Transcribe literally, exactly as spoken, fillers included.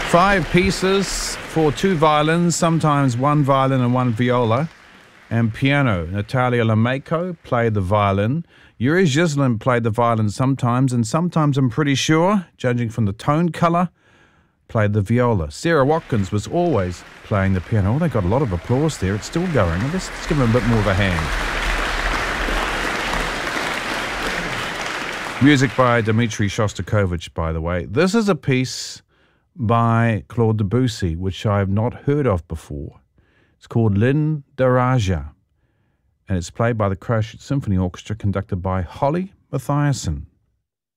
Five pieces for two violins, sometimes one violin and one viola, and piano. Natalia Lameko played the violin. Yuri Zhislin played the violin sometimes, and sometimes, I'm pretty sure, judging from the tone colour, played the viola. Sarah Watkins was always playing the piano. Oh, they got a lot of applause there. It's still going. Let's, let's give them a bit more of a hand. Music by Dmitri Shostakovich, by the way. This is a piece by Claude Debussy, which I have not heard of before. It's called Lin Daraja, and it's played by the Croatian Symphony Orchestra, conducted by Holly Mathiasson.